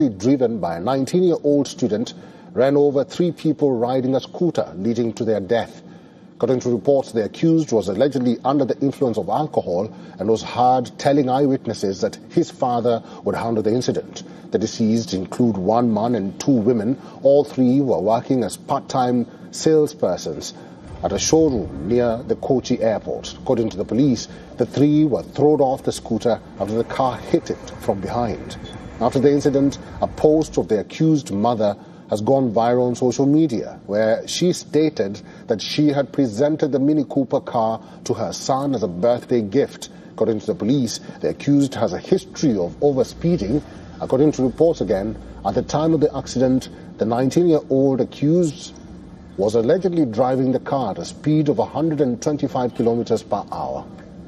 driven by a 19-year-old student ran over 3 people riding a scooter, leading to their death. According to reports, the accused was allegedly under the influence of alcohol and was heard telling eyewitnesses that his father would handle the incident. The deceased include 1 man and 2 women. All 3 were working as part-time salespersons at a showroom near the Kochi airport. According to the police, the 3 were thrown off the scooter after the car hit it from behind. After the incident, a post of the accused mother has gone viral on social media, where she stated that she had presented the Mini Cooper car to her son as a birthday gift. According to the police, the accused has a history of overspeeding. According to reports again, at the time of the accident, the 19-year-old accused was allegedly driving the car at a speed of 125 kilometers per hour.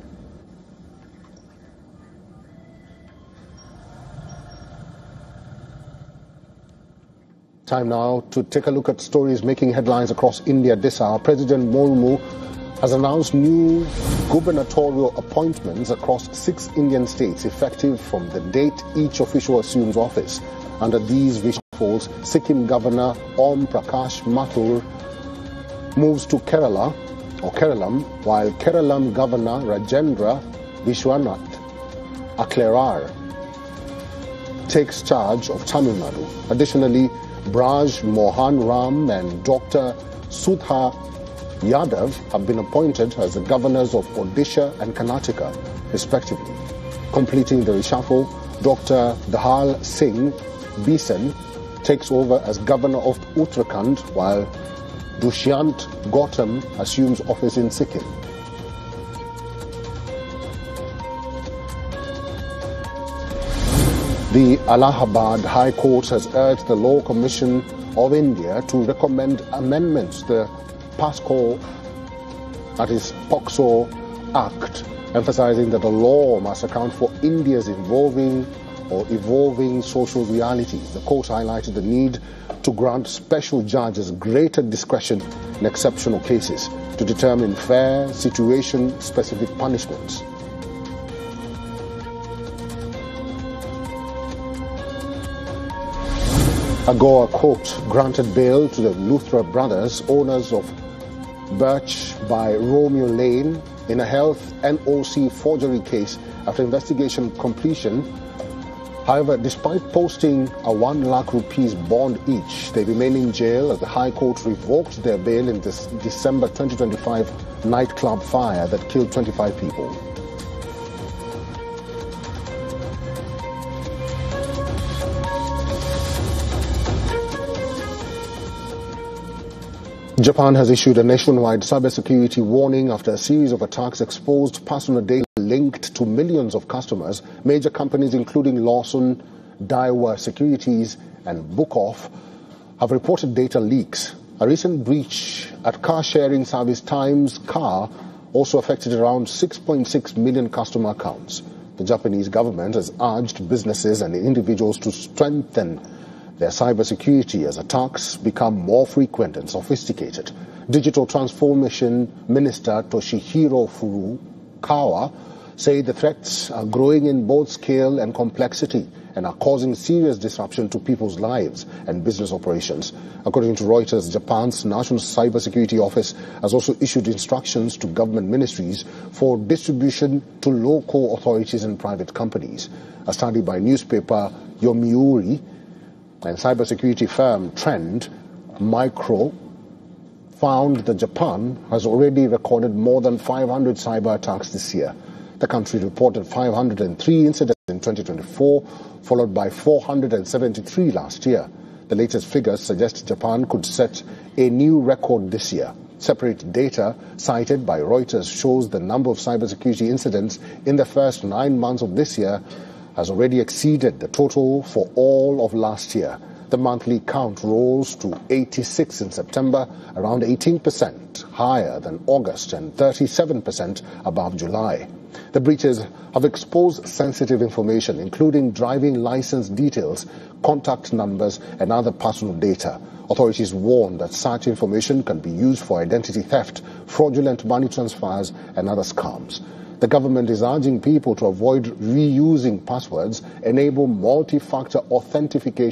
Time now to take a look at stories making headlines across India this hour. President Murmu has announced new gubernatorial appointments across 6 Indian states effective from the date each official assumes office. Under these reshuffles, Sikkim Governor Om Prakash Mathur moves to Kerala or Keralam, while Keralam Governor Rajendra Vishwanath Aklerar takes charge of Tamil Nadu. Additionally, Braj Mohan Ram and Dr. Sudha Yadav have been appointed as the governors of Odisha and Karnataka, respectively. Completing the reshuffle, Dr. Dahal Singh Bisen takes over as governor of Uttarakhand, while Dushyant Gautam assumes office in Sikkim. The Allahabad High Court has urged the Law Commission of India to recommend amendments to the POCSO Act, emphasizing that the law must account for India's evolving social realities. The court highlighted the need to grant special judges greater discretion in exceptional cases to determine fair, situation-specific punishments. A Goa court granted bail to the Luthra brothers, owners of Birch by Romeo Lane, in a health NOC forgery case after investigation completion. However, despite posting a 1 lakh rupees bond each, they remain in jail as the High Court revoked their bail in this December 2025 nightclub fire that killed 25 people. Japan has issued a nationwide cybersecurity warning after a series of attacks exposed personal data linked to millions of customers. Major companies including Lawson, Daiwa Securities and Bookoff have reported data leaks. A recent breach at car-sharing service Times Car also affected around 6.6 million customer accounts. The Japanese government has urged businesses and individuals to strengthen their cybersecurity as attacks become more frequent and sophisticated. Digital Transformation Minister Toshihiro Furukawa said the threats are growing in both scale and complexity and are causing serious disruption to people's lives and business operations. According to Reuters, Japan's National Cybersecurity Office has also issued instructions to government ministries for distribution to local authorities and private companies. A study by newspaper Yomiuri and cybersecurity firm Trend Micro found that Japan has already recorded more than 500 cyber attacks this year. The country reported 503 incidents in 2024, followed by 473 last year. The latest figures suggest Japan could set a new record this year. Separate data cited by Reuters shows the number of cybersecurity incidents in the first 9 months of this year has already exceeded the total for all of last year. The monthly count rose to 86 in September, around 18% higher than August and 37% above July. The breaches have exposed sensitive information, including driving license details, contact numbers, and other personal data. Authorities warn that such information can be used for identity theft, fraudulent money transfers, and other scams. The government is urging people to avoid reusing passwords, enable multi-factor authentication